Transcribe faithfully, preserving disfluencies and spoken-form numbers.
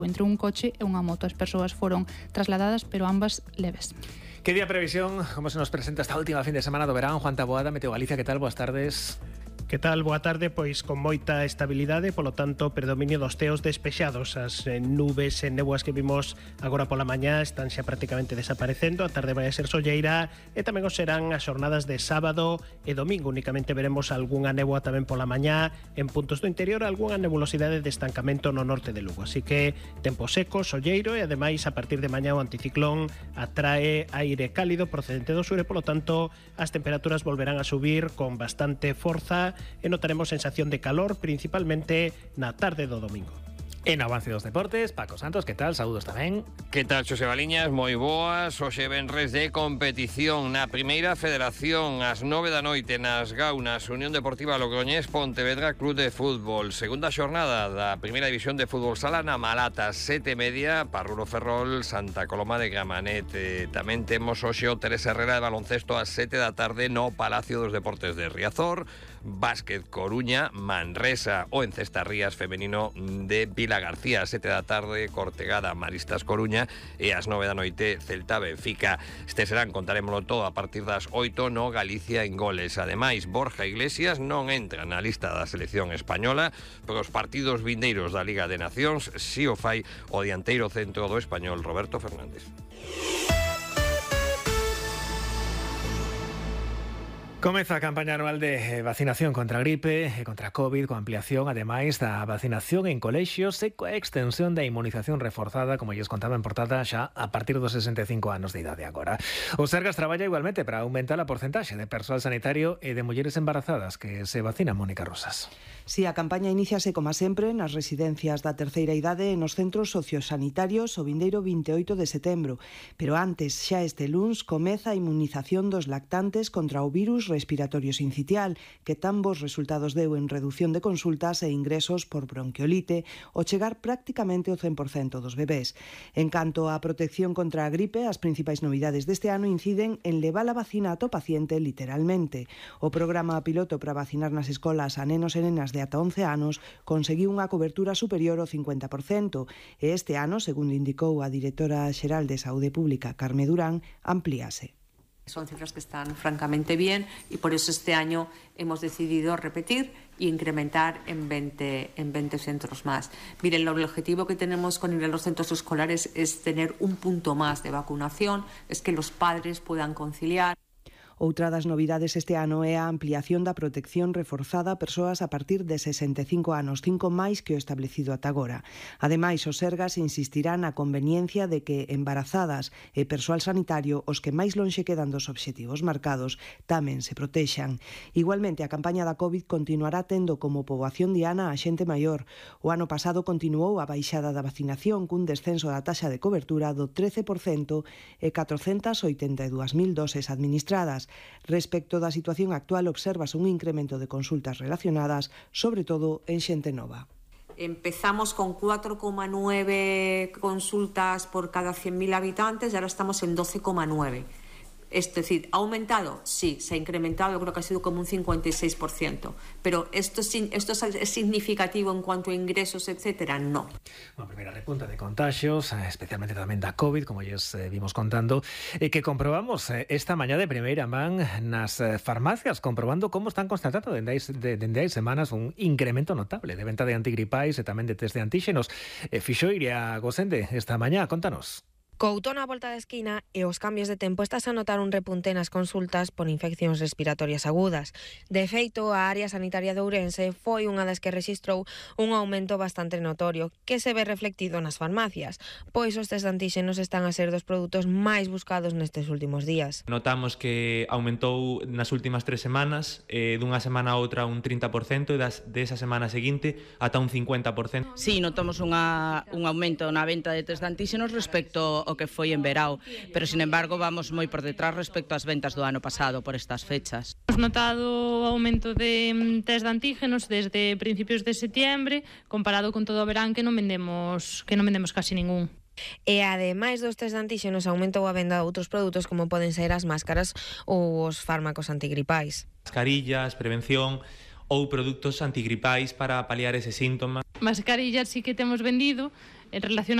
entre un coche e unha moto. As persoas foron trasladadas, pero ambas leves. Que día previsión, como se nos presenta esta última fin de semana do verán? Juan Taboada, Meteo Galicia, que tal? Boas tardes. Que tal? Boa tarde, pois con moita estabilidade, polo tanto, predominio dos teos despexados. As eh, nubes e néboas que vimos agora pola mañá están xa prácticamente desaparecendo. A tarde vai a ser solleira e tamén os serán as xornadas de sábado e domingo. Únicamente veremos algunha néboa tamén pola mañá, en puntos do interior algunha nebulosidade de estancamento no norte de Lugo. Así que tempo seco, solleiro e ademais a partir de mañá o anticiclón atrae aire cálido procedente do sur e polo tanto as temperaturas volverán a subir con bastante forza e notaremos sensación de calor principalmente na tarde do domingo. En avance dos deportes, Paco Santos, que tal? Saúdos tamén. Que tal, Xosé Baliñas? Moi boas. Hoxe venres de competición na Primeira Federación, ás nove da noite nas Gaunas, Unión Deportiva Logroñés Pontevedra Club de Fútbol. Segunda xornada da Primeira División de Fútbol Sala na Malata, sete e media, Parrulo Ferrol, Santa Coloma de Gramanet. Eh, tamén temos hoxe o Teres Herrera de baloncesto ás sete da tarde no Palacio dos Deportes de Riazor. Básquet Coruña, Manresa o en Cestarrías femenino de Vila García, sete da tarde, Cortegada, Maristas Coruña e ás nove da noite, Celta Benfica. Este serán, contarémoslo todo, a partir das oito no Galicia en goles. Ademais, Borja Iglesias non entra na lista da selección española, pero os partidos vindeiros da Liga de Nacións si o fai o dianteiro centro do español Roberto Fernández. Comeza a campaña anual de vacinación contra a gripe e contra a COVID, con ampliación, ademais, da vacinación en colexios e coa extensión da inmunización reforzada, como lles contaba en portada, xa a partir dos sesenta e cinco anos de idade agora. O Sergas traballa igualmente para aumentar a porcentaxe de persoal sanitario e de mulleres embarazadas que se vacinan. Mónica Rosas. Si, a campaña iníciase, como sempre, nas residencias da terceira idade e nos centros sociosanitarios o vindeiro vinte e oito de setembro. Pero antes, xa este luns, comeza a inmunización dos lactantes contra o virus respiratorio sincitial, que tan bons resultados deu en reducción de consultas e ingresos por bronquiolite, ao chegar prácticamente ao cen por cento dos bebés. En canto á protección contra a gripe, as principais novidades deste ano inciden en levar a vacina ato paciente literalmente. O programa piloto para vacinar nas escolas a nenos e nenas de ata once anos conseguiu unha cobertura superior ao cincuenta por cento e este ano, segundo indicou a directora xeral de Saúde Pública, Carme Durán, amplíase. Son cifras que están francamente bien y por eso este año hemos decidido repetir e incrementar en veinte, en veinte centros más. Miren, el objetivo que tenemos con ir a los centros escolares es tener un punto más de vacunación, es que los padres puedan conciliar. Outra das novidades este ano é a ampliación da protección reforzada a persoas a partir de sesenta e cinco anos, cinco máis que o establecido ata agora. Ademais, o Sergas insistirá na conveniencia de que embarazadas e persoal sanitario, os que máis lonxe quedan dos obxectivos marcados, tamén se protexan. Igualmente, a campaña da COVID continuará tendo como poboación diana a xente maior. O ano pasado continuou a baixada da vacinación cun descenso da taxa de cobertura do trece por cento e catrocentas oitenta e dúas mil doses administradas. Respecto da situación actual, obsérvase un incremento de consultas relacionadas, sobre todo en xente nova. Empezamos con cuatro coma nueve consultas por cada cien mil habitantes y ahora estamos en doce coma nueve. Es decir, ¿ha aumentado? Sí, se ha incrementado, yo creo que ha sido como un cincuenta y seis por ciento. Pero ¿esto, esto es significativo en cuanto a ingresos, etcétera? No. Unha primeira repunta de contagios, especialmente tamén da COVID, como lles eh, vimos contando, e que comprobamos eh, esta mañá de primeira man nas eh, farmacias, comprobando como están constatando dende hai, de, dende hai semanas un incremento notable de venta de antigripais e tamén de test de antíxenos. Eh, fixo Iria Gosende esta mañá, contanos. Co outono á volta da esquina e os cambios de tempo estás a notar un repunte nas consultas por infeccións respiratorias agudas. De feito, a área sanitaria de Ourense foi unha das que rexistrou un aumento bastante notorio que se ve reflectido nas farmacias, pois os test de antíxenos están a ser dos produtos máis buscados nestes últimos días. Notamos que aumentou nas últimas tres semanas, eh, dunha semana a outra un trinta por cento e das, desa semana seguinte ata un cincuenta por cento. Sí, notamos unha, un aumento na venta de test de antíxenos respecto o que foi en verao, pero sin embargo vamos moi por detrás respecto ás ventas do ano pasado por estas fechas. Hemos notado o aumento de test de antígenos desde principios de setiembre, comparado con todo o verán que non vendemos, que non vendemos casi ningún. E ademais dos test de antíxenos aumentou a venda de outros produtos como poden ser as máscaras ou os fármacos antigripais. Mascarillas, prevención ou produtos antigripais para paliar ese síntoma. Mascarillas sí que temos vendido, en relación